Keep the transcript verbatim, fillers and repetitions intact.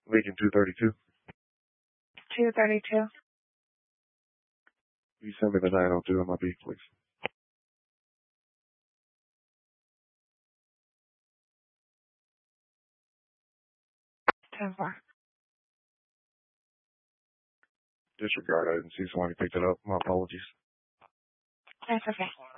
Legion two thirty-two. two thirty-two. You send me the nine oh two on my beat, please. ten four. Disregard, I didn't see someone who picked it up. My apologies. That's okay.